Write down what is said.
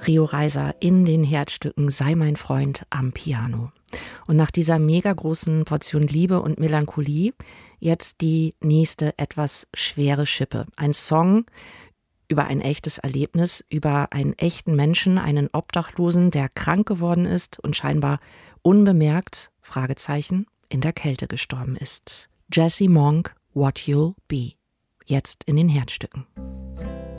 Rio Reiser in den Herzstücken Sei mein Freund am Piano. Und nach dieser mega großen Portion Liebe und Melancholie jetzt die nächste etwas schwere Schippe. Ein Song über ein echtes Erlebnis, über einen echten Menschen, einen Obdachlosen, der krank geworden ist und scheinbar unbemerkt, Fragezeichen, in der Kälte gestorben ist. Jesse Monk, What You'll Be. Jetzt in den Herzstücken.